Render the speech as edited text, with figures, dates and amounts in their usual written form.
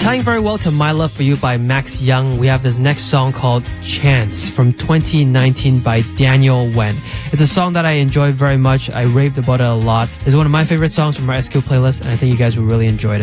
Tying very well to My Love For You by Max Young, we have this next song called Chance from 2019 by Daniel Wen. It's a song that I enjoyed very much. I raved about it a lot. It's one of my favorite songs from our SQ playlist, and I think you guys will really enjoy it.